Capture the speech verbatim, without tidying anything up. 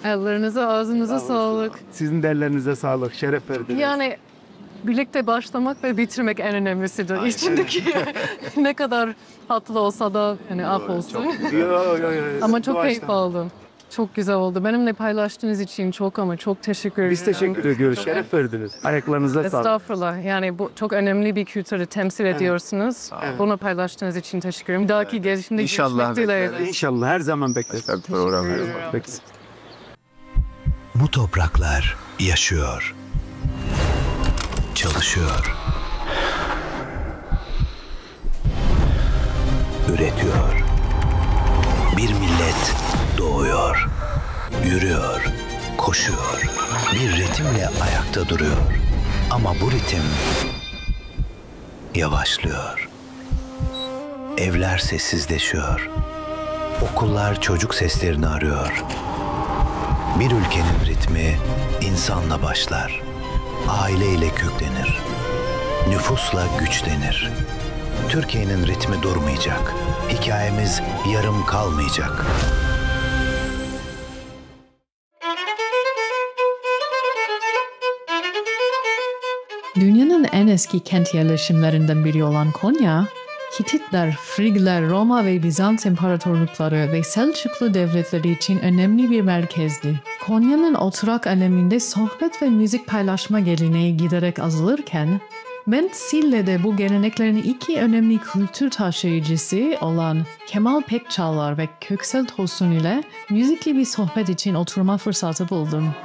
Ellerinize, ağzınıza sağlık. Sizin de ellerinize sağlık. Şeref verdiniz. Yani birlikte başlamak ve bitirmek en önemlisidir. İçindeki ne kadar tatlı olsa da hani af olsun. Yo, yo, yo, yo. Ama çok keyif Doğaçlama. aldım. Çok güzel oldu. Benimle paylaştığınız için çok ama çok teşekkür ederim. Biz teşekkür ediyoruz. Şeref verdiniz. Ayaklarınıza sağlık. Estağfurullah. Yani bu çok önemli bir kültürü temsil ediyorsunuz. Evet. Bunu paylaştığınız için teşekkür ederim. Bir dahaki gelişimde İnşallah görüşmek dileğiyle. İnşallah her zaman bekleriz. Program Bekleriz. Bu topraklar yaşıyor. Çalışıyor. Üretiyor. Bir millet doğuyor. Yürüyor. Koşuyor. Bir ritimle ayakta duruyor. Ama bu ritim yavaşlıyor. Evler sessizleşiyor. Okullar çocuk seslerini arıyor. Bir ülkenin ritmi insanla başlar. Aileyle köklenir. Nüfusla güçlenir. Türkiye'nin ritmi durmayacak. Hikayemiz yarım kalmayacak. Dünyanın en eski kent yerleşimlerinden biri olan Konya, Hititler, Frigler, Roma ve Bizans imparatorlukları ve Selçuklu devletleri için önemli bir merkezdi. Konya'nın oturak aleminde sohbet ve müzik paylaşma geleneği giderek azalırken, ben Sille'de bu geleneklerin iki önemli kültür taşıyıcısı olan Kemal Pekçalar ve Köksal Tosun ile müzikli bir sohbet için oturma fırsatı buldum.